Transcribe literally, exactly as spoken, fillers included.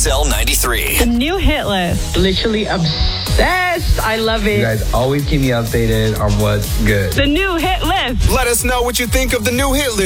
X L ninety-three. The new hit list. Literally obsessed. I love it. You guys always keep me updated on what's good. The new hit list. Let us know what you think of the new hit list.